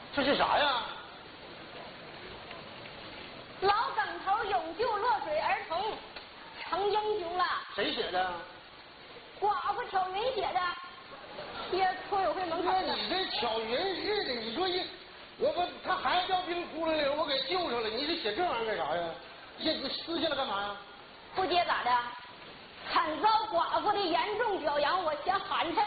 这是啥呀？ 老梗头勇救落水儿童，成英雄了。 谁写的？ 寡妇巧云写的，贴村委会门口的。 那你这巧云似的，你说他孩子掉冰窟窿里了，我给救上了，你这写这玩意儿干啥呀？你撕下来干嘛呀？ 不接咋的？惨遭寡妇的严重表扬，我嫌寒碜。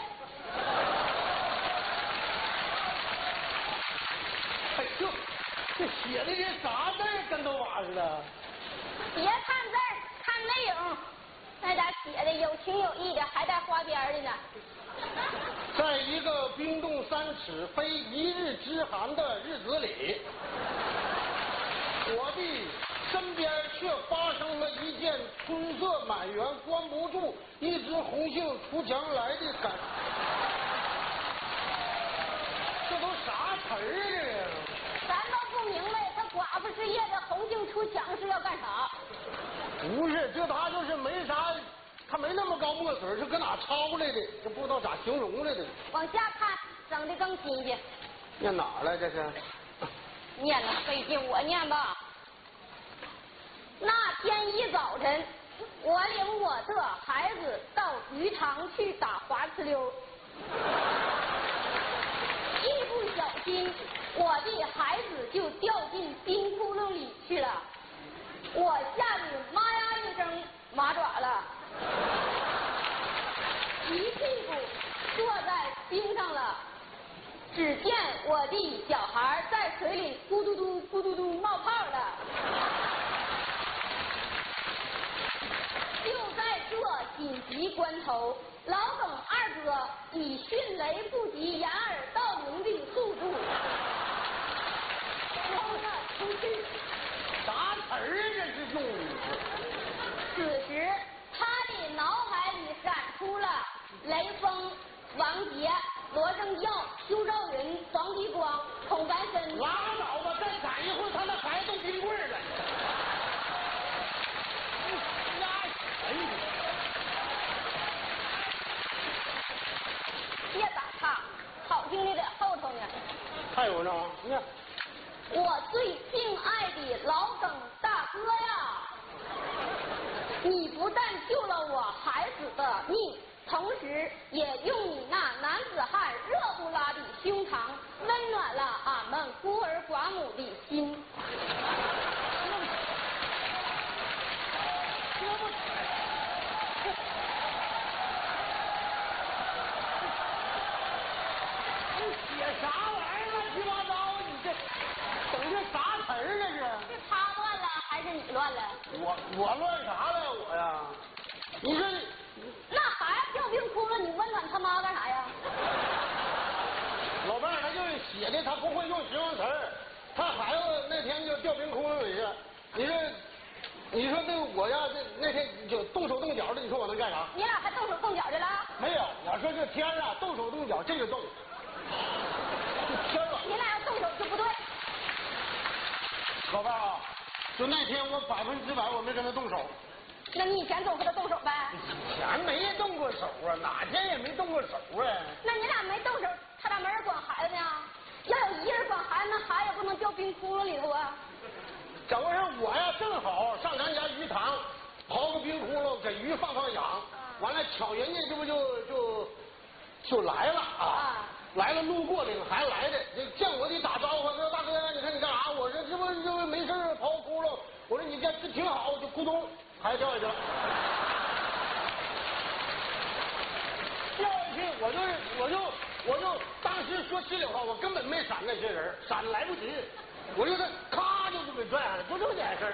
哎呦，这写的这啥字儿跟头瓦似的？ 别看字儿，看内容。那家写的有情有义的，还带花边的呢。 在一个冰冻3尺非一日之寒的日子里，我的身边却发生了一件春色满园关不住一枝红杏出墙来的感。这都啥词儿啊这个？ 咱都不明白，他寡妇失业的红杏出墙是要干啥？ 不是，这他就是没啥，他没那么高墨水，是搁哪抄来的？这不知道咋形容来的。 往下看，整的更新鲜。 念哪了这是？ 念了费劲，我念吧。那天一早晨，我领我的孩子到鱼塘去打滑呲溜，一不小心，我的孩子就掉进冰窟窿里去了。我吓得妈呀一声，麻爪了，一屁股坐在冰上了。只见我的小孩在水里咕嘟嘟咕嘟嘟冒泡了。就在这紧急关头，老耿二哥以迅雷不及掩耳盗铃的速度冲了出去。 啥词儿啊这是用的？ 此时他的脑海里闪出了雷锋、王杰、罗正耀、邱兆云、黄继光、孔繁森。 拉倒吧，再赶一会儿他那孩子都冰棍了。哎呀！ 别打岔，好听的在后头呢。 还有呢，你看。 我最敬爱的老耿大哥呀，你不但救了我孩子的命，同时也用你那男子汉热不拉的胸膛，温暖了俺们孤儿寡母的心。 写啥玩意儿乱七八糟？你这整这啥词儿这是？ 是他乱了还是你乱了？ 我乱啥了我呀？你说那孩子掉冰窟窿，你温暖他妈干啥呀？ 老伴儿他就是写的，他不会用形容词儿。他孩子那天就掉冰窟窿里去，你说那我要那天就动手动脚的，你说我能干啥？ 你俩还动手动脚去了？ 没有，我说这天啊，动手动脚这个动。天了， 你俩要动手就不对。 老伴儿啊，就那天我100%我没跟他动手。 那你以前总和他动手呗？ 以前没动过手啊，哪天也没动过手啊。 那你俩没动手，他咋没人管孩子呢？要有一人管孩子，那孩子也不能掉冰窟窿里头啊。 怎么是我呀？正好上咱家鱼塘刨个冰窟窿，给鱼放养。完了，巧人家这不就来了啊！来了，路过领孩子来的，见我得打招呼，说大哥，你看你干啥？我说这不没事刨窟窿。我说你这挺好，就咕咚，孩子掉下去了。掉下去，我就当时说心里话，我根本没闪那些人，闪来不及，我就咔就给拽上来，就这么点事儿。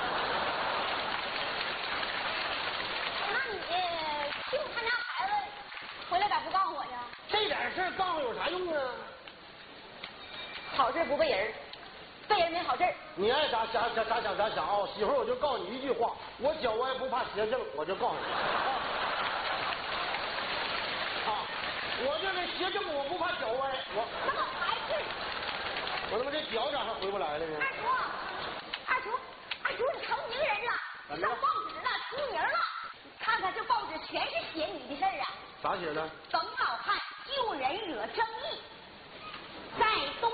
那你救他家孩子回来咋不告诉我呢？ 这点事儿告诉有啥用啊？ 好事不背人，背人没好事。 你爱咋想啊！媳妇儿，我就告诉你一句话，我脚歪不怕邪正，我就告诉你我这个邪正我不怕脚歪， 那么还是我他妈这脚咋还回不来了呢？ 二叔，你成名人了，上报纸了，出名了。看看这报纸全是写你的事儿啊。 咋写的？ 耿老汉救人惹争议，在东